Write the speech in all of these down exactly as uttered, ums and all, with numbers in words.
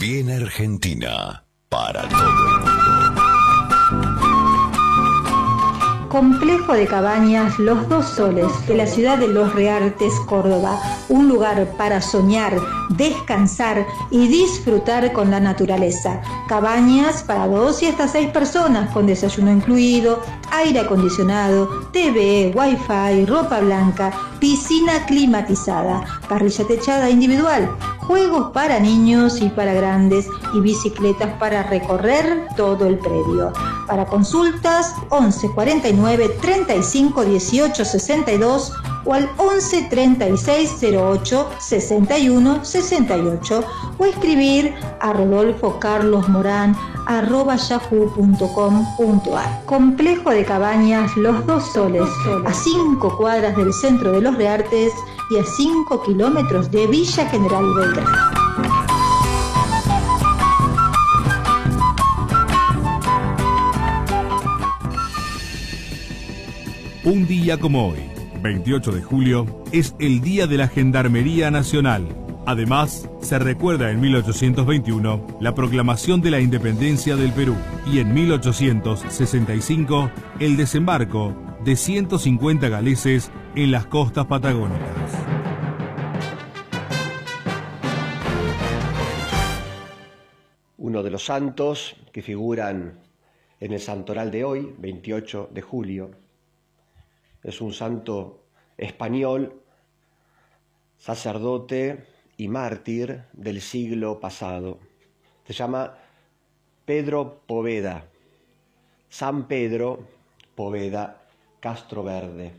Bien Argentina, para todo el mundo. Complejo de Cabañas Los Dos Soles, de la ciudad de Los Reartes, Córdoba. Un lugar para soñar, descansar y disfrutar con la naturaleza. Cabañas para dos y hasta seis personas, con desayuno incluido, aire acondicionado, T V, wifi, ropa blanca, piscina climatizada, parrilla techada individual, juegos para niños y para grandes y bicicletas para recorrer todo el predio. Para consultas, once cuarenta y nueve treinta y cinco dieciocho sesenta y dos o al once treinta y seis cero ocho sesenta y uno sesenta y ocho o escribir a rodolfo carlos morán arroba yahoo punto com punto ar. Complejo de Cabañas Los Dos Soles, a cinco cuadras del centro de Los Reartes y a cinco kilómetros de Villa General Belgrano. Un día como hoy, veintiocho de julio, es el Día de la Gendarmería Nacional. Además, se recuerda en mil ochocientos veintiuno la proclamación de la independencia del Perú y en mil ochocientos sesenta y cinco el desembarco de ciento cincuenta galeses en las costas patagónicas. Uno de los santos que figuran en el santoral de hoy, veintiocho de julio, es un santo español, sacerdote y mártir del siglo pasado. Se llama Pedro Poveda, San Pedro Poveda Castroverde.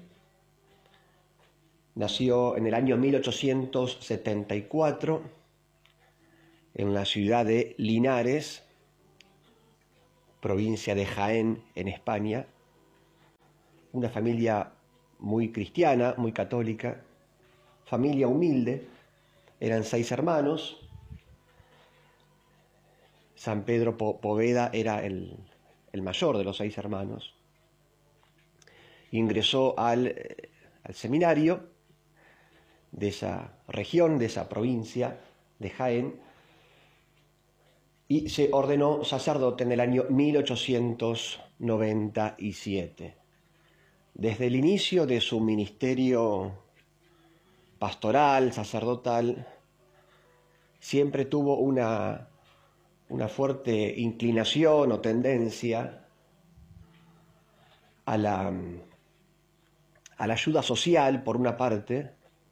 Nació en el año mil ochocientos setenta y cuatro en la ciudad de Linares, provincia de Jaén, en España. Una familia muy cristiana, muy católica, familia humilde, eran seis hermanos. San Pedro Poveda era el, el mayor de los seis hermanos. Ingresó al, al seminario de esa región, de esa provincia de Jaén, y se ordenó sacerdote en el año mil ochocientos noventa y siete. Desde el inicio de su ministerio pastoral, sacerdotal, siempre tuvo una, una fuerte inclinación o tendencia a la, a la ayuda social, por una parte.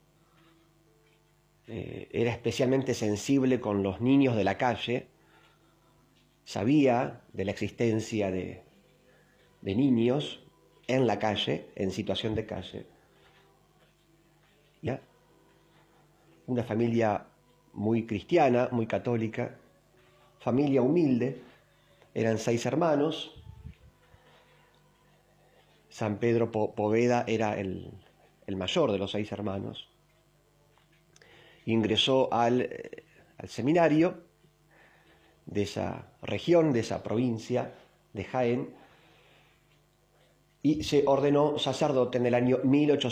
Eh, era especialmente sensible con los niños de la calle, sabía de la existencia de, de niños en la calle, en situación de calle. ¿Ya? Una familia muy cristiana, muy católica, familia humilde, eran seis hermanos. San Pedro Poveda era el, el mayor de los seis hermanos. Ingresó al, al seminario de esa región, de esa provincia de Jaén, y se ordenó sacerdote en el año mil ochocientos